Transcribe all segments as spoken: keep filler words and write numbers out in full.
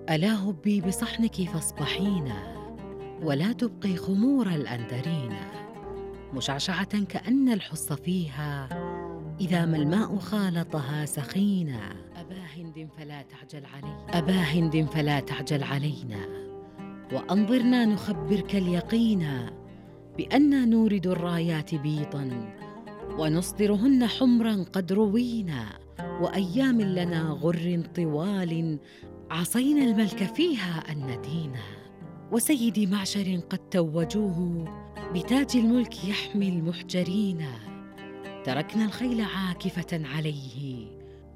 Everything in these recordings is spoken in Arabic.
ألا هبي بصحنك فاصبحينا، ولا تبقي خمور الأندرين، مشعشعة كأن الحص فيها إذا ما الماء خالطها سخينا. أبا هند فلا تعجل علينا، أبا هند فلا تعجل علينا، وأنظرنا نخبرك اليقين بأننا نورد الرايات بيضاً ونصدرهن حمراً قد روينا، وأيام لنا غر طوال عصينا الملك فيها أن ندينا. وسيدي معشر قد توجوه بتاج الملك يحمي المحجرين، تركنا الخيل عاكفة عليه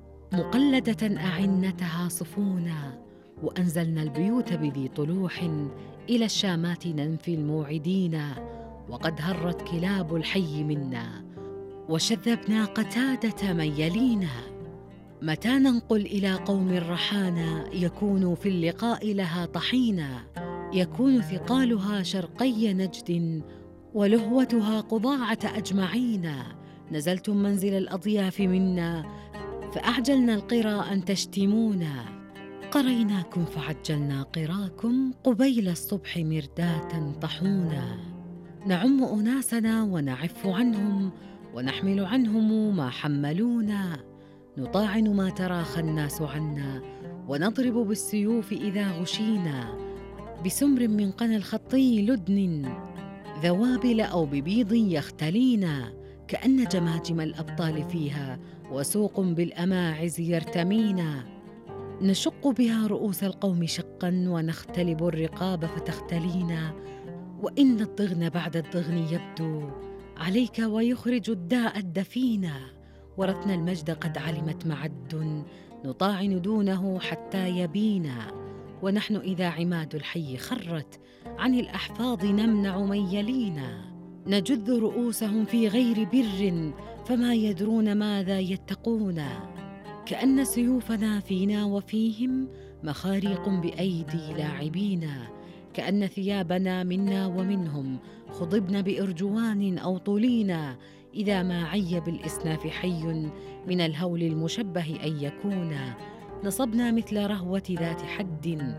مقلدة أعنتها صفونا، وأنزلنا البيوت بذي طلوح إلى الشامات ننفي الموعدين، وقد هرت كلاب الحي منا وشذبنا قتادة من يلينا. متى ننقل إلى قوم رحانا يكون في اللقاء لها طحينا، يكون ثقالها شرقي نجد ولهوتها قضاعة أجمعين. نزلتم منزل الأضياف منا فأعجلنا القرى أن تشتمونا، قريناكم فعجلنا قراكم قبيل الصبح مرداة طحونا. نعم أناسنا ونعف عنهم ونحمل عنهم ما حملونا، نطاعن ما تراخى الناس عنا ونضرب بالسيوف إذا غشينا، بسمر من قنا الخطي لدن ذوابل أو ببيض يختلينا، كأن جماجم الأبطال فيها وسوق بالأماعز يرتمينا. نشق بها رؤوس القوم شقا ونختلب الرقاب فتختلينا، وإن الضغن بعد الضغن يبدو عليك ويخرج الداء الدفينا. ورثنا المجد قد علمت معد نطاعن دونه حتى يبينا، ونحن إذا عماد الحي خرت عن الأحفاظ نمنع من يلينا. نجذ رؤوسهم في غير بر فما يدرون ماذا يتقون، كأن سيوفنا فينا وفيهم مخاريق بأيدي لاعبينا، كأن ثيابنا منا ومنهم خضبن بإرجوان أو طولينا، إذا ما عي بالإسناف حي من الهول المشبه أن يكون. نصبنا مثل رهوة ذات حد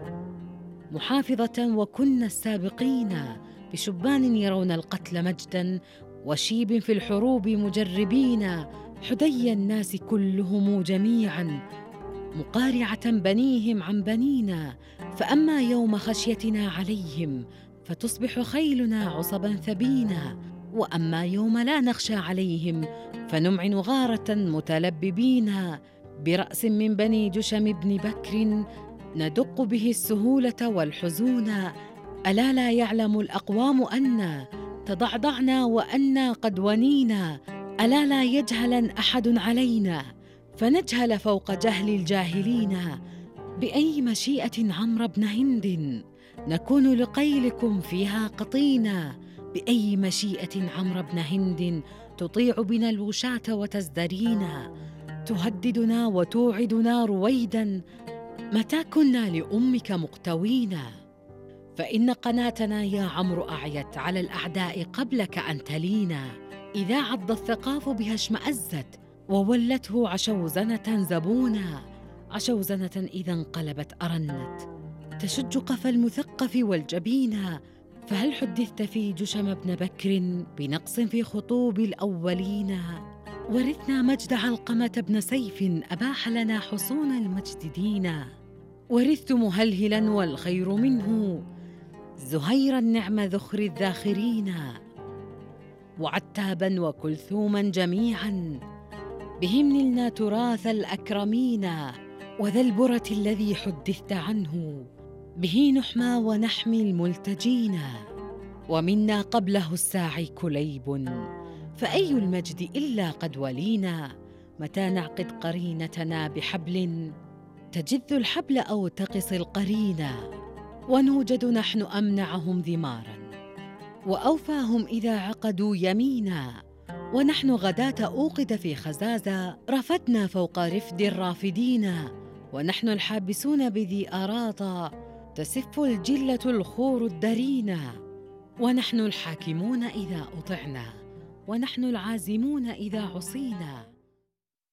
محافظة وكنا السابقين، بشبان يرون القتل مجدا وشيب في الحروب مجربين، حدي الناس كلهم جميعا مقارعة بنيهم عن بنينا. فأما يوم خشيتنا عليهم فتصبح خيلنا عصبا ثبينا، وأما يوم لا نخشى عليهم فنمعن غارة متلببين، برأس من بني جشم بن بكر ندق به السهولة والحزون. ألا لا يعلم الأقوام أنا تضعضعنا وأنا قد ونينا، ألا لا يجهلن أحد علينا فنجهل فوق جهل الجاهلين. بأي مشيئة عمرو بن هند نكون لقيلكم فيها قطينا، بأي مشيئة عمرو بن هند تطيع بنا الوشاة وتزدرينا، تهددنا وتوعدنا رويدا متى كنا لأمك مقتوينا. فإن قناتنا يا عمرو أعيت على الأعداء قبلك أن تلينا، إذا عض الثقاف بها اشمأزت وولته عشوزنة زبونا، عشوزنة إذا انقلبت أرنت تشج قفا المثقف والجبينا. فهل حدثت في جشم بن بكر بنقص في خطوب الأولين؟ ورثنا مجد علقمة بن سيف أباح لنا حصون المجد دينا، ورثت مهلهلا والخير منه زهير النعم ذخر الذاخرين، وعتابا وكلثوما جميعا بهم نلنا تراث الأكرمين، وذا البرة الذي حدثت عنه به نحمى ونحمي الملتجين، ومنا قبله الساعي كليب فأي المجد إلا قد ولينا. متى نعقد قرينتنا بحبل تجذ الحبل أو تقص القرينا، ونوجد نحن أمنعهم ذمارا وأوفاهم إذا عقدوا يمينا، ونحن غداة أوقد في خزازة رفدنا فوق رفد الرافدين، ونحن الحابسون بذي أراضى تسف الجلة الخور الدرينا، ونحن الحاكمون إذا أطعنا ونحن العازمون إذا عصينا.